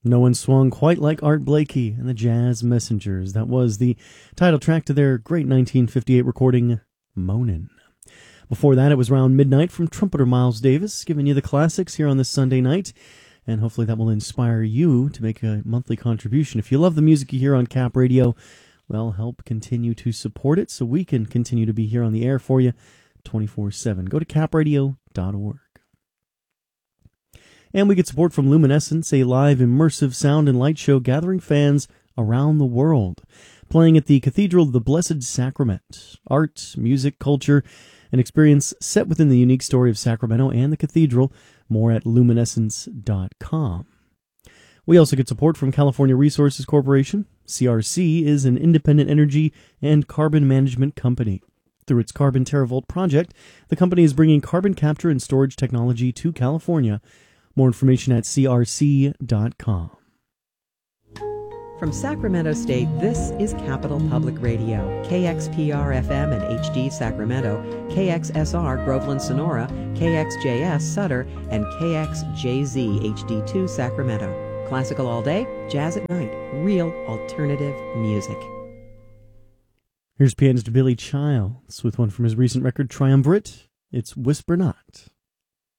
No one swung quite like Art Blakey and the Jazz Messengers. That was the title track to their great 1958 recording, Moanin'. Before that, it was Round Midnight from trumpeter Miles Davis, giving you the classics here on this Sunday night. And hopefully that will inspire you to make a monthly contribution. If you love the music you hear on Cap Radio, well, help continue to support it so we can continue to be here on the air for you 24/7. Go to capradio.org. And we get support from Luminescence, a live immersive sound and light show gathering fans around the world, playing at the Cathedral of the Blessed Sacrament. Art, music, culture, an experience set within the unique story of Sacramento and the cathedral. More at luminescence.com. We also get support from California Resources Corporation. CRC is an independent energy and carbon management company. Through its Carbon TerraVault project, the company is bringing carbon capture and storage technology to California. More information at crc.com. From Sacramento State, this is Capital Public Radio, KXPR-FM and HD Sacramento, KXSR Groveland Sonora, KXJS Sutter, and KXJZ HD2 Sacramento. Classical all day, jazz at night, real alternative music. Here's pianist Billy Childs with one from his recent record, Triumvirate. It's Whisper Not.